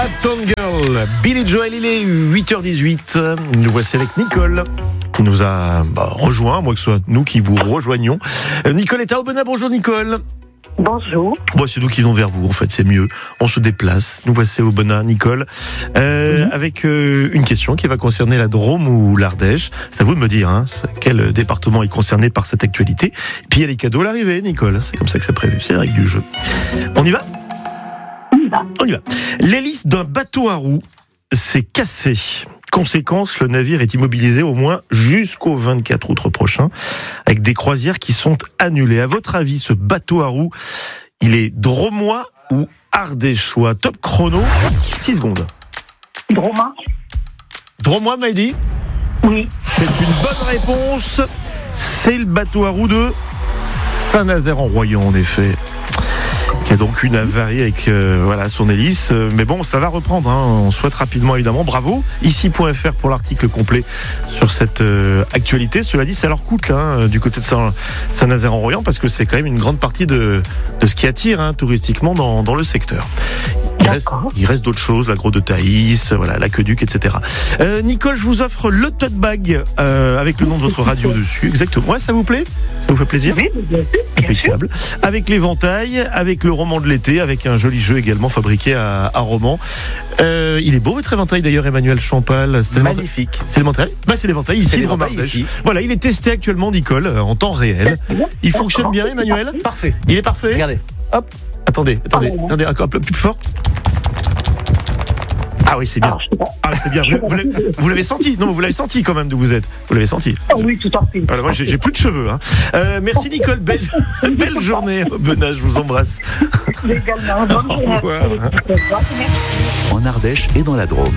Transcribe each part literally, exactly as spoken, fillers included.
Uptown Girl, Billy Joel, il est huit heures dix-huit. Nous voici avec Nicole qui nous a bah, rejoint, moi que ce soit nous qui vous rejoignons. Euh, Nicole est à Aubenas. Bonjour Nicole. Bonjour. Bon, c'est nous qui venons vers vous, en fait, c'est mieux. On se déplace. Nous voici à Aubenas, Nicole, euh, oui. avec euh, une question qui va concerner la Drôme ou l'Ardèche. C'est à vous de me dire hein, quel département est concerné par cette actualité. Et puis il y a les cadeaux à l'arrivée, Nicole. C'est comme ça que c'est prévu, c'est la règle du jeu. On y va ? On y va. On y va. L'hélice d'un bateau à roues s'est cassée. Conséquence, le navire est immobilisé au moins jusqu'au vingt-quatre août prochain, avec des croisières qui sont annulées. À votre avis, ce bateau à roues, il est dromois ou ardéchois ? Top chrono, six secondes. Droma. Dromois, m'a dit ? Oui. C'est une bonne réponse. C'est le bateau à roues de Saint-Nazaire-en-Royan, en effet. Il y a donc une avarie avec euh, voilà, son hélice. Euh, mais bon, ça va reprendre. Hein. On souhaite rapidement, évidemment. Bravo. Ici point F R pour l'article complet sur cette euh, actualité. Cela dit, ça leur coûte là, hein, du côté de Saint- Saint-Nazaire-en-Royan, parce que c'est quand même une grande partie de, de ce qui attire hein, touristiquement dans, dans le secteur. Il reste, il reste d'autres choses, la Grotte de Thaïs, voilà, l'aqueduc, et cetera. Euh, Nicole, je vous offre le tote bag euh, avec le nom de votre radio dessus. Exactement. Ouais, ça vous plaît ? Ça vous fait plaisir ? Oui, bien sûr. Impeccable. Avec l'éventail, avec le roman de l'été, avec un joli jeu également fabriqué à, à Romans. Euh, il est beau votre éventail d'ailleurs, Emmanuel Champal. C'est magnifique. C'est l'éventail ? Bah, c'est l'éventail ici, c'est le l'éventail ici. Voilà, il est testé actuellement, Nicole, en temps réel. Il fonctionne bien, Emmanuel ? Parfait. Il est parfait ? Regardez. Hop. Attendez, attendez, attendez, un peu plus fort. Ah oui, c'est bien. Ah, c'est bien. Vous l'avez, vous l'avez senti ? Non, vous l'avez senti quand même d'où vous êtes. Vous l'avez senti ? Oh oui, tout à fait. Alors moi, j'ai, j'ai plus de cheveux. Hein. Euh, merci Nicole. Belle, belle journée. Aubenas, je vous embrasse. Également. Bonne Au revoir. En Ardèche et dans la Drôme.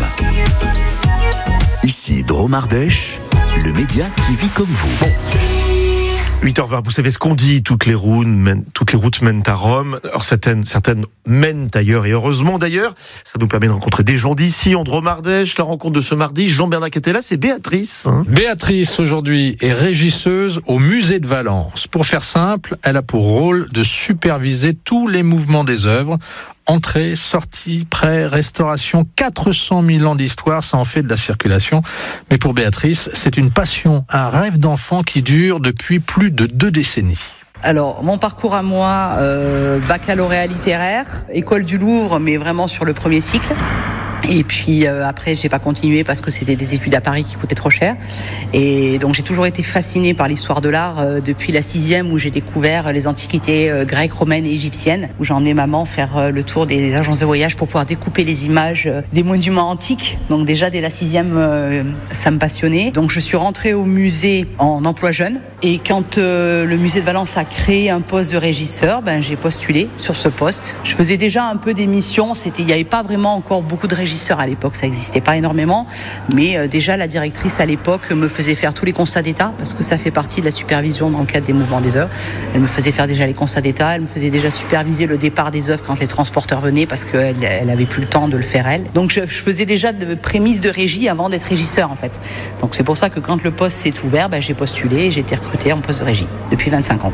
Ici, Drôme-Ardèche, le média qui vit comme vous. Bon. huit heures vingt, vous savez ce qu'on dit, toutes les routes mènent, toutes les routes mènent à Rome. Alors certaines, certaines mènent ailleurs, et heureusement d'ailleurs. Ça nous permet de rencontrer des gens d'ici, en Drôme-Ardèche. La rencontre de ce mardi, Jean-Bernard qui était là, c'est Béatrice. Hein. Béatrice, aujourd'hui, est régisseuse au musée de Valence. Pour faire simple, elle a pour rôle de superviser tous les mouvements des œuvres. Entrée, sortie, prêt, restauration, quatre cent mille ans d'histoire, ça en fait de la circulation. Mais pour Béatrice, c'est une passion, un rêve d'enfant qui dure depuis plus de deux décennies. Alors, mon parcours à moi, euh, baccalauréat littéraire, école du Louvre, mais vraiment sur le premier cycle. Et puis euh, après, j'ai pas continué parce que c'était des études à Paris qui coûtaient trop cher. Et donc j'ai toujours été fascinée par l'histoire de l'art euh, depuis la sixième où j'ai découvert les antiquités euh, grecques, romaines et égyptiennes, où j'ai emmené maman faire euh, le tour des agences de voyage pour pouvoir découper les images euh, des monuments antiques. Donc déjà dès la sixième, euh, ça me passionnait. Donc je suis rentrée au musée en emploi jeune. Et quand euh, le musée de Valence a créé un poste de régisseur, ben j'ai postulé sur ce poste. Je faisais déjà un peu d'émissions. C'était, il n'y avait pas vraiment encore beaucoup de régisseurs à l'époque, ça n'existait pas énormément, mais euh, déjà la directrice à l'époque me faisait faire tous les constats d'état, parce que ça fait partie de la supervision dans le cadre des mouvements des œuvres. Elle me faisait faire déjà les constats d'état, elle me faisait déjà superviser le départ des œuvres quand les transporteurs venaient, parce qu'elle elle avait plus le temps de le faire elle. Donc je, je faisais déjà de prémices de régie avant d'être régisseur en fait. Donc c'est pour ça que quand le poste s'est ouvert, ben, j'ai postulé et j'ai été recrutée en poste de régie depuis vingt-cinq ans.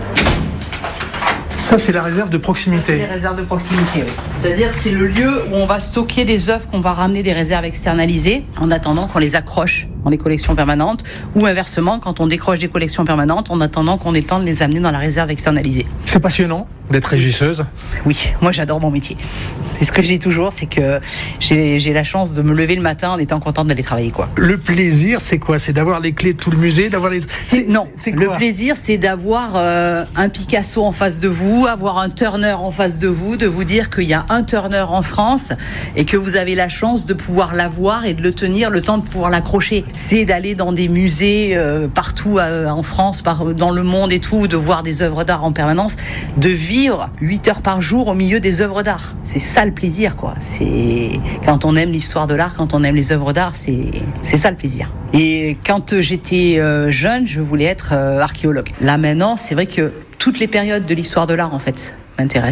Ça, c'est la réserve de proximité. C'est la réserve de proximité, oui. C'est-à-dire c'est le lieu où on va stocker des œuvres qu'on va ramener des réserves externalisées en attendant qu'on les accroche dans les collections permanentes, ou inversement, quand on décroche des collections permanentes en attendant qu'on ait le temps de les amener dans la réserve externalisée. C'est passionnant d'être régisseuse ? Oui, moi j'adore mon métier. C'est ce que je dis toujours, c'est que j'ai, j'ai la chance de me lever le matin en étant contente d'aller travailler, quoi. Le plaisir, c'est quoi ? C'est d'avoir les clés de tout le musée, d'avoir les... C'est, non, c'est le plaisir, c'est d'avoir euh, un Picasso en face de vous, avoir un Turner en face de vous, de vous dire qu'il y a un Turner en France et que vous avez la chance de pouvoir l'avoir et de le tenir le temps de pouvoir l'accrocher. C'est d'aller dans des musées euh, partout euh, en France, par, dans le monde et tout, de voir des œuvres d'art en permanence, de vivre huit heures par jour au milieu des œuvres d'art. C'est ça le plaisir, quoi. C'est quand on aime l'histoire de l'art, quand on aime les œuvres d'art, c'est c'est ça le plaisir. Et quand j'étais euh, jeune, je voulais être euh, archéologue. Là maintenant, c'est vrai que toutes les périodes de l'histoire de l'art, en fait, m'intéressent.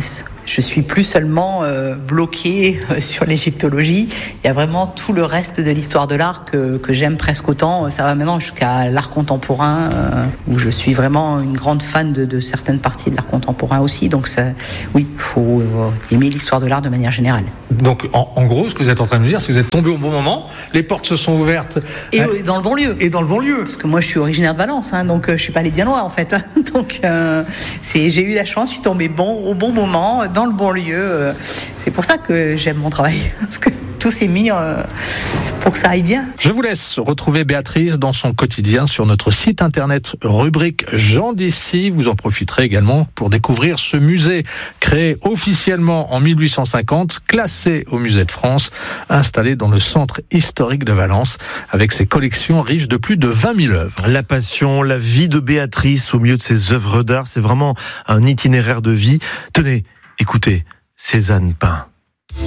je suis plus seulement euh, bloquée euh, sur l'égyptologie. Il y a vraiment tout le reste de l'histoire de l'art que, que j'aime presque autant. Ça va maintenant jusqu'à l'art contemporain, euh, où je suis vraiment une grande fan de, de certaines parties de l'art contemporain aussi. Donc ça, oui, il faut euh, aimer l'histoire de l'art de manière générale. Donc en, en gros, ce que vous êtes en train de me dire, c'est que vous êtes tombé au bon moment, les portes se sont ouvertes. Et hein, euh, dans le bon lieu. Et dans le bon lieu. Parce que moi, je suis originaire de Valence, hein, donc euh, je suis pas allée bien loin en fait. Donc euh, c'est, j'ai eu la chance, je suis tombée bon, au bon moment, dans le bon lieu. Euh, c'est pour ça que j'aime mon travail, parce que tout s'est mis euh, pour que ça aille bien. Je vous laisse retrouver Béatrice dans son quotidien sur notre site internet, rubrique Gens d'ici. Vous en profiterez également pour découvrir ce musée créé officiellement en mille huit cent cinquante, classé au Musée de France, installé dans le centre historique de Valence, avec ses collections riches de plus de vingt mille œuvres. La passion, la vie de Béatrice au milieu de ses œuvres d'art, c'est vraiment un itinéraire de vie. Tenez, écoutez, Cézanne peint.